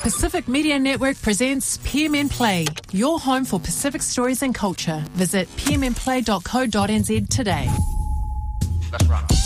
Pacific Media Network presents PMN Play, your home for Pacific stories and culture. Visit pmnplay.co.nz today. Let's rock.